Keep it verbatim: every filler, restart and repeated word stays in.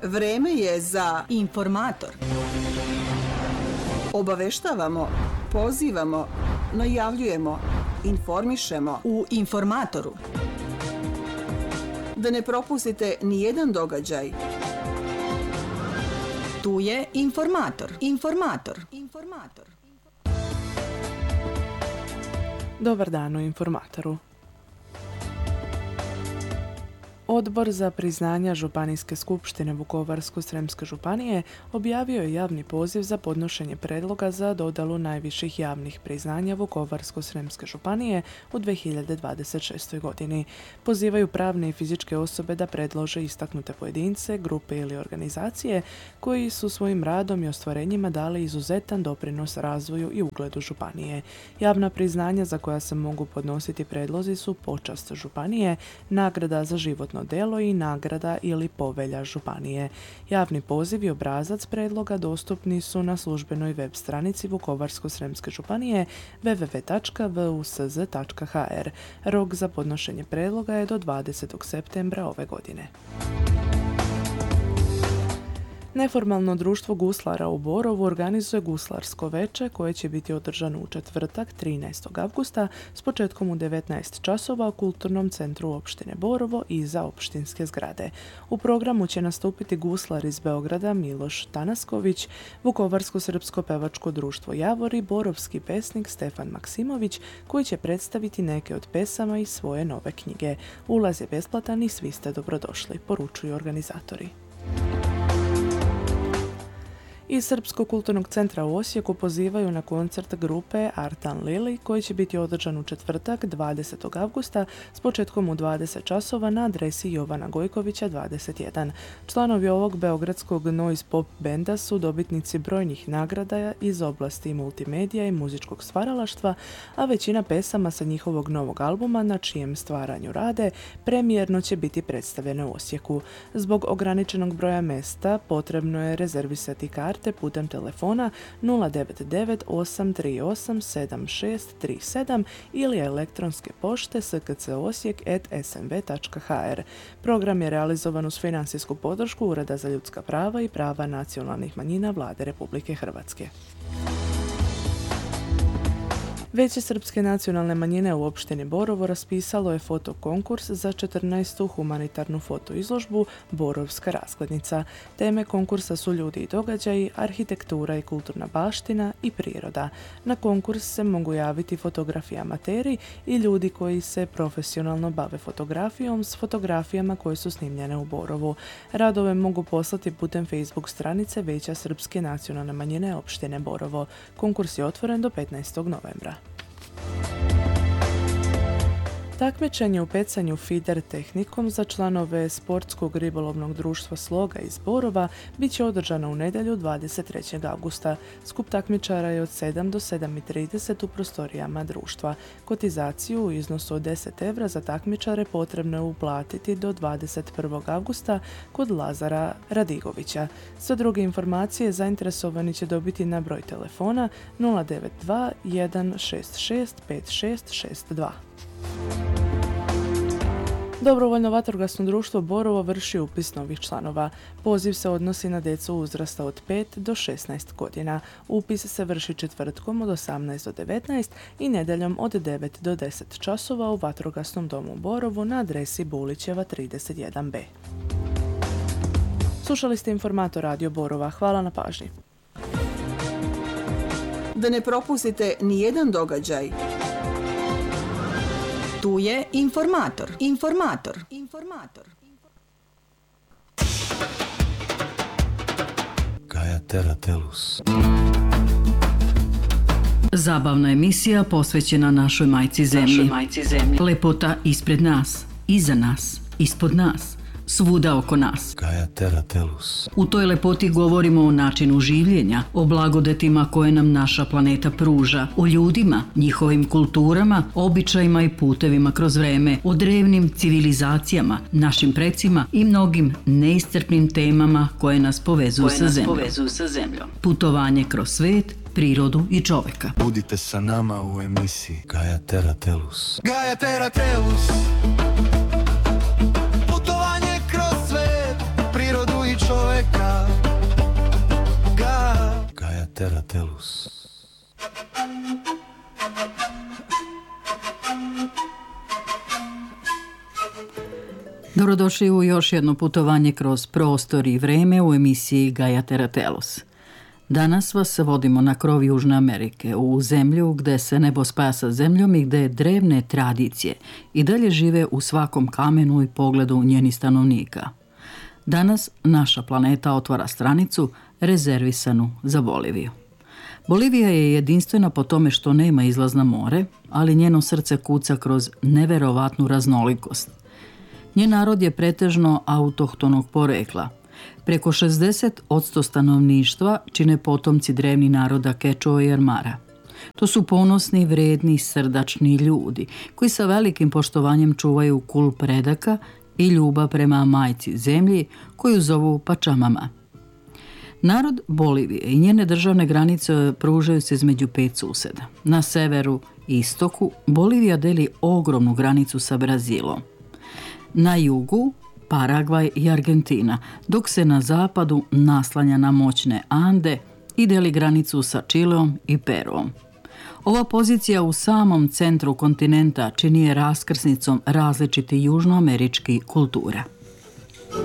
Vreme je za Informator. Obaveštavamo, pozivamo, najavljujemo, informišemo U Informatoru. Da ne propustite ni jedan događaj. Tu je Informator. Informator. Informator. Dobar dan u Informatoru. Odbor za priznanja Županijske skupštine Vukovarsko-srijemske županije objavio je javni poziv za podnošenje predloga za dodjelu najviših javnih priznanja Vukovarsko-srijemske županije u dvije hiljade dvadeset šestoj. godini. Pozivaju pravne i fizičke osobe da predlože istaknute pojedince, grupe ili organizacije koji su svojim radom i ostvarenjima dali izuzetan doprinos razvoju i ugledu županije. Javna priznanja za koja se mogu podnositi predlozi su počast županije, nagrada za životno delo i nagrada ili povelja županije. Javni poziv i obrazac predloga dostupni su na službenoj web stranici Vukovarsko-srijemske županije w w w tačka v u s z tačka h r. Rok za podnošenje predloga je do dvadesetog septembra ove godine. Neformalno društvo guslara u Borovu organizuje guslarsko veče koje će biti održano u četvrtak trinaestog avgusta s početkom u devetnaest časova u Kulturnom centru opštine Borovo iza opštinske zgrade. U programu će nastupiti guslar iz Beograda Miloš Tanasković, Vukovarsko-srpsko pevačko društvo Javor i borovski pesnik Stefan Maksimović koji će predstaviti neke od pesama iz svoje nove knjige. Ulaz je besplatan i svi ste dobrodošli, poručuju organizatori. Iz Srpskog kulturnog centra u Osijeku pozivaju na koncert grupe Artan Lili koji će biti održan u četvrtak dvadesetog avgusta s početkom u dvadeset časova na adresi Jovana Gojkovića dvadeset jedan. Članovi ovog beogradskog noise pop benda su dobitnici brojnih nagrada iz oblasti multimedija i muzičkog stvaralaštva, a većina pesama sa njihovog novog albuma na čijem stvaranju rade premijerno će biti predstavljene u Osijeku. Zbog ograničenog broja mesta potrebno je rezervisati karte putem telefona nula devet devet osam tri osam sedam šest tri sedam ili elektronske pošte s k c osijek at s m v tačka h r. Program je realizovan uz financijsku podršku Ureda za ljudska prava i prava nacionalnih manjina Vlade Republike Hrvatske. Vijeće Srpske nacionalne manjine u opštini Borovo raspisalo je fotokonkurs za četrnaestu humanitarnu fotoizložbu Borovska razglednica. Teme konkursa su ljudi i događaji, arhitektura i kulturna baština i priroda. Na konkurs se mogu javiti fotografi amateri i ljudi koji se profesionalno bave fotografijom s fotografijama koje su snimljene u Borovu. Radove mogu poslati putem Facebook stranice Vijeća Srpske nacionalne manjine opštine Borovo. Konkurs je otvoren do petnaestog novembra. Takmičenje u pecanju fider tehnikom za članove Sportskog ribolovnog društva Sloga iz Borova bit će održano u nedjelju dvadeset trećeg avgusta. Skup takmičara je od sedam do sedam i trideset u prostorijama društva. Kotizaciju u iznosu od deset evra za takmičare potrebno je uplatiti do dvadeset prvog avgusta kod Lazara Radigovića. Sve druge informacije zainteresovani će dobiti na broj telefona nula devet dva jedan šest šest pet šest šest dva. Dobrovoljno vatrogasno društvo Borovo vrši upis novih članova. Poziv se odnosi na djecu uzrasta od pet do šesnaest godina. Upis se vrši četvrtkom od osamnaest do devetnaest i nedjeljom od devet do deset časova u Vatrogasnom domu Borovu na adresi Bulićeva trideset jedan b. Slušali ste Informator Radio Borova. Hvala na pažnji. Da ne propustite ni jedan događaj. Tu je Informator. Informator. Informator. Gaia Terra Tellus. Zabavna emisija posvećena našoj majci zemlji. Našoj majci zemlji. Lepota ispred nas, iza nas, ispod nas, svuda oko nas. Gaia Terra Tellus. U toj lepoti govorimo o načinu življenja, o blagodetima koje nam naša planeta pruža, o ljudima, njihovim kulturama, običajima i putevima kroz vreme, o drevnim civilizacijama, našim precima i mnogim neiscrpnim temama koje nas povezuju, koje sa, nas zemljom. povezuju sa zemljom. Putovanje kroz svet, prirodu i čoveka. Budite sa nama u emisiji Gaia Terra Tellus. Gaia Terra Tellus. Putovanje kroz svet, prirodu i čoveka. terra tellus. Dobrodošli u još jedno putovanje kroz prostor i vreme u emisiji Gaia Terra Tellus. Danas vas vodimo na krov Južne Amerike, u zemlju gde se nebo spaja sa zemljom i gde drevne tradicije i dalje žive u svakom kamenu i pogledu njenih stanovnika. Danas naša planeta otvara stranicu rezervisanu za Boliviju. Bolivija je jedinstvena po tome što nema izlaz na more, ali njeno srce kuca kroz neverovatnu raznolikost. Njen narod je pretežno autohtonog porekla. Preko šezdeset posto stanovništva čine potomci drevnih naroda Kečua i Armara. To su ponosni, vredni, srdačni ljudi koji sa velikim poštovanjem čuvaju kult predaka i ljubav prema majci zemlji koju zovu Pačamama. Narod Bolivije i njene državne granice pružaju se između pet suseda. Na severu i istoku Bolivija deli ogromnu granicu sa Brazilom. Na jugu Paragvaj i Argentina, dok se na zapadu naslanja na moćne Ande i deli granicu sa Čileom i Peruom. Ova pozicija u samom centru kontinenta čini je raskrsnicom različitih južnoameričkih kultura.